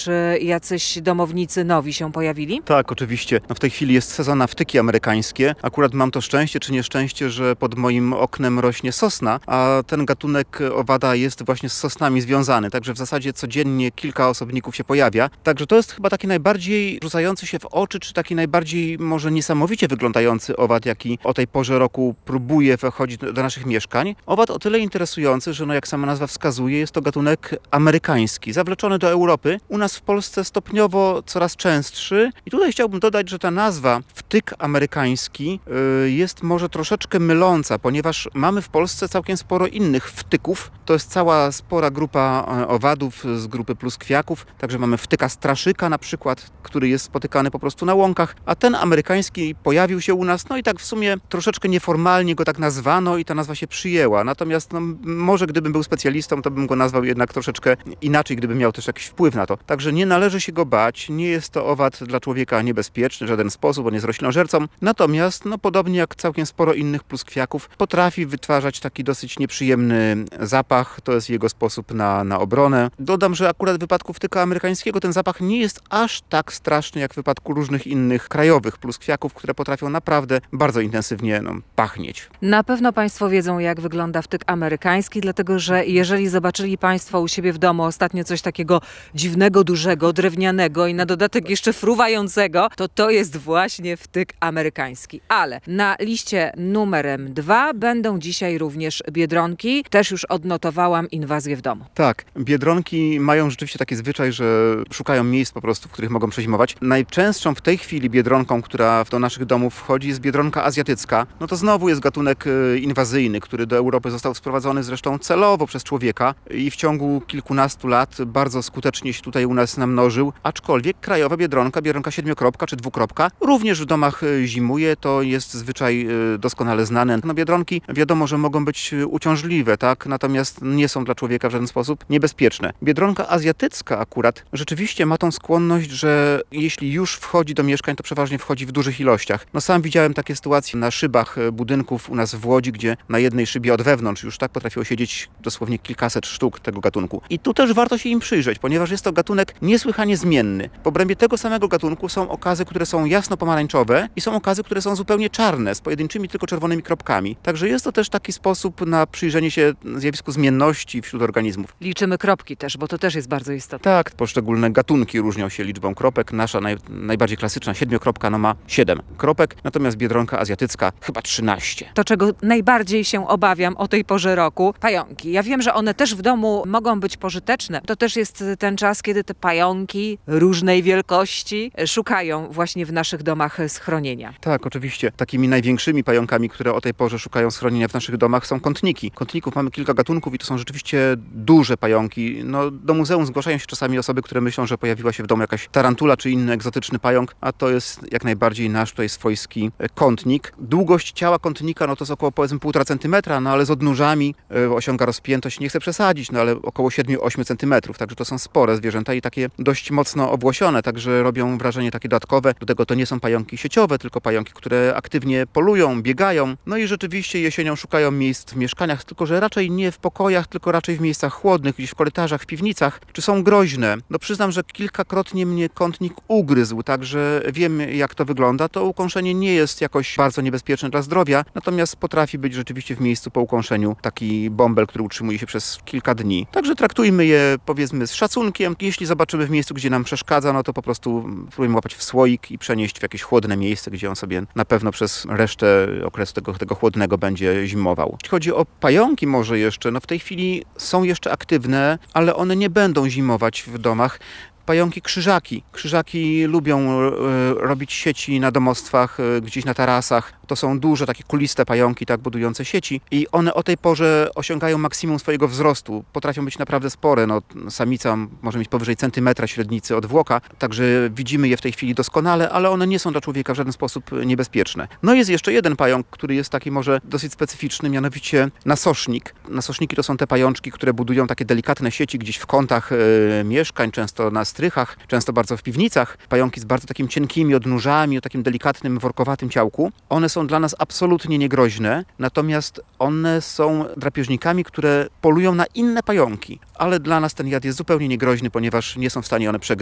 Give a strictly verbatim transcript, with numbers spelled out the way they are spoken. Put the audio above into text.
też e, jacyś domownicy nowi się pojawili? Tak, oczywiście. No w tej chwili jest sezon na wtyki amerykańskie. Akurat mam to szczęście czy nieszczęście, że pod moim oknem rośnie sosna, a ten gatunek owada jest właśnie z sosnami związany. Także w zasadzie codziennie kilka osobników się pojawia. Także to jest chyba taki najbardziej rzucający się w oczy, czy taki najbardziej może niesamowicie wyglądający owad, jaki o tej porze roku próbuje wchodzić do, do naszych mieszkań. Owad o tyle interesujący, że no jak sama nazwa wskazuje, jest to gatunek amerykański, zawleczony do Europy. U nas w Polsce stopniowo coraz częstszy. I tutaj chciałbym dodać, że ta nazwa wtyk amerykański yy, jest może troszeczkę myląca, ponieważ mamy w Polsce całkiem sporo innych wtyków. To jest cała spora grupa owadów z grupy pluskwiaków. Także mamy wtyka straszyka na przykład, który jest spotykany po prostu na łąkach, a ten amerykański pojawił się u nas, no i tak w sumie troszeczkę nieformalnie go tak nazwano i ta nazwa się przyjęła. Natomiast no, może gdybym był specjalistą, to bym go nazwał jednak troszeczkę inaczej, gdybym miał też jakiś wpływ na to. Także nie należy się go bać, nie jest to owad dla człowieka niebezpieczny w żaden sposób, on jest roślinożercą. Natomiast, no podobnie jak całkiem sporo innych pluskwiaków, potrafi wytwarzać taki dosyć nieprzyjemny zapach, to jest jego sposób na, na obronę. Dodam, że akurat w wypadku wtyka amerykańskiego ten zapach nie jest aż tak straszny jak w wypadku różnych innych krajowych pluskwiaków, które potrafią naprawdę bardzo intensywnie no, pachnieć. Na pewno Państwo wiedzą, jak wygląda wtyk amerykański, dlatego że jeżeli zobaczyli Państwo u siebie w domu ostatnio coś takiego dziwnego, dużego, drewnianego i na dodatek jeszcze fruwającego, to to jest właśnie wtyk amerykański. Ale na liście numerem dwa będą dzisiaj również biedronki. Też już odnotowałam inwazję w domu. Tak, biedronki mają rzeczywiście taki zwyczaj, że szukają miejsc po prostu, w których mogą przezimować. Najczęstszą w tej chwili biedronką, która do naszych domów wchodzi, jest biedronka azjatycka. No to znowu jest gatunek inwazyjny, który do Europy został sprowadzony zresztą celowo przez człowieka i w ciągu kilkunastu lat bardzo skutecznie się tutaj u nas namnożył. Aczkolwiek krajowa biedronka, biedronka siedmiokropka czy dwukropka, również w domach zimuje. To jest zwyczaj doskonale znany. No biedronki wiadomo, że mogą być uciążliwe, tak? Natomiast nie są dla człowieka w żaden sposób niebezpieczne. Biedronka azjatycka akurat rzeczywiście ma tą skłonność, że jeśli już wchodzi do mieszkań, to przeważnie wchodzi w dużych ilościach. No sam widziałem takie sytuacje na szybach budynków u nas w Łodzi, gdzie na jednej szybie od wewnątrz już tak potrafiło siedzieć dosłownie kilkaset sztuk tego gatunku. I tu też warto się im przyjrzeć, ponieważ jest to gatunek niesłychanie zmienny. W obrębie tego samego gatunku są okazy, które są jasno pomarańczowe i są okazy, które są zupełnie czarne, z pojedynczymi tylko czerwonymi kropkami. Także jest to też taki sposób na przyjrzenie się zjawisku zmienności wśród organizmów. Liczymy kropki też, bo to też jest bardzo istotne. Tak, poszczególne gatunki różnią się liczbą kropek. Nasza naj, najbardziej klasyczna siedmiokropka no ma siedem kropek, natomiast biedronka azjatycka chyba trzynaście. To, czego najbardziej się obawiam o tej porze roku, pająki. Ja wiem, że one też w domu mogą być pożyteczne. To też jest ten czas, kiedy te pająki różnej wielkości szukają właśnie w naszych domach schronienia. Tak, oczywiście. Takimi największymi pająkami, które o tej porze szukają schronienia w naszych domach, są kątniki. Kątników mamy kilka gatunków i to są rzeczywiście duże pająki. No, do muzeum zgłaszają się czasami osoby, które myślą, że pojawiła się w domu jakaś tarantula czy inny egzotyczny pająk, a to jest jak najbardziej nasz tutaj swojski kątnik. Długość ciała kątnika no to jest około powiedzmy półtora centymetra, no ale z odnóżami y, osiąga rozpiętość, nie chcę przesadzić, no ale około siedem do ośmiu centymetrów, także to są spore zwierzęta i takie dość mocno obłosione, także robią wrażenie takie dodatkowe. Do tego to nie są pająki sieciowe, tylko pająki, które aktywnie polują, biegają, no i rzeczywiście jesienią szukają miejsc w mieszkaniach, tylko że raczej nie w pokojach, tylko raczej w miejscach chłodnych, gdzieś w korytarzach, w piwnicach, czy są groźne. No przyznam, że kilkakrotnie mnie kątnik ugryzł, także wiem jak to wygląda. To ukąszenie nie jest jakoś bardzo niebezpieczne dla zdrowia, natomiast potrafi być rzeczywiście w miejscu po ukąszeniu taki bąbel, który utrzymuje się przez kilka dni. Także traktujmy je powiedzmy z szacunkiem. Jeśli zobaczymy w miejscu, gdzie nam przeszkadza, no to po prostu próbujemy łapać w słoik i przenieść w jakieś chłodne miejsce, gdzie on sobie na pewno przez resztę okresu tego, tego chłodnego będzie zimował. Jeśli chodzi o pająki może jeszcze, no w tej chwili są jeszcze aktywne, ale one nie będą zimować w domach. Pająki krzyżaki. Krzyżaki lubią y, robić sieci na domostwach, y, gdzieś na tarasach. To są duże, takie kuliste pająki, tak, budujące sieci. I one o tej porze osiągają maksimum swojego wzrostu. Potrafią być naprawdę spore. No, samica może mieć powyżej centymetra średnicy odwłoka, także widzimy je w tej chwili doskonale, ale one nie są dla człowieka w żaden sposób niebezpieczne. No jest jeszcze jeden pająk, który jest taki może dosyć specyficzny, mianowicie nasosznik. Nasoszniki to są te pajączki, które budują takie delikatne sieci gdzieś w kątach y, mieszkań, często na strychach, często bardzo w piwnicach. Pająki z bardzo takimi cienkimi odnóżami, o takim delikatnym, workowatym ciałku. One są dla nas absolutnie niegroźne, natomiast one są drapieżnikami, które polują na inne pająki. Ale dla nas ten jad jest zupełnie niegroźny, ponieważ nie są w stanie one